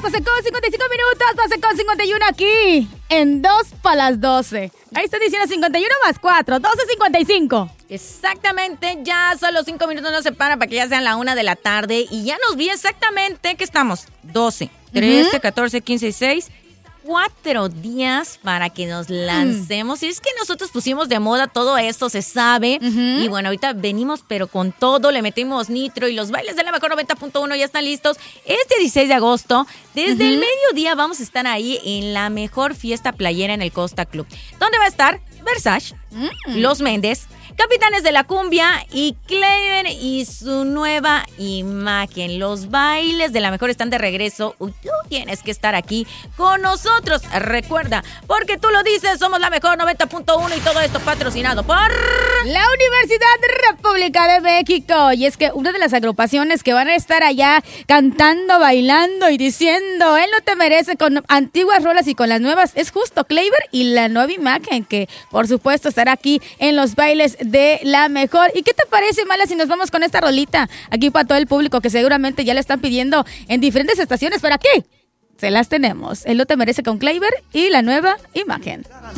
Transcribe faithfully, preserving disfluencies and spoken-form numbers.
doce con cincuenta y cinco minutos, doce con cincuenta y uno aquí, en dos para las doce. Ahí está diciendo cincuenta y uno más cuatro, doce cincuenta y cinco. Exactamente, ya solo cinco minutos nos separan para que ya sean la una de la tarde y ya nos vi exactamente que estamos doce, trece, uh-huh. catorce, quince y seis. Cuatro días para que nos lancemos. Mm. Y es que nosotros pusimos de moda todo esto, se sabe. Uh-huh. Y bueno, ahorita venimos, pero con todo, le metimos nitro y los bailes de la mejor noventa punto uno ya están listos. Este dieciséis de agosto, desde uh-huh. el mediodía vamos a estar ahí en la mejor fiesta playera en el Costa Club. ¿Dónde va a estar? Versace, mm. Los Méndez, Capitanes de la Cumbia y Clever y su nueva imagen. Los bailes de la mejor están de regreso. Uy, tú tienes que estar aquí con nosotros. Recuerda, porque tú lo dices, somos la mejor noventa punto uno y todo esto patrocinado por la Universidad República de México. Y es que una de las agrupaciones que van a estar allá cantando, bailando y diciendo, él no te merece, con antiguas rolas y con las nuevas, es justo Clever y la nueva imagen, que por supuesto estará aquí en los bailes de la mejor. ¿Y qué te parece, Mala, si nos vamos con esta rolita aquí para todo el público que seguramente ya la están pidiendo en diferentes estaciones? ¿Para qué? Se las tenemos. Él no te merece con Clever y la nueva imagen.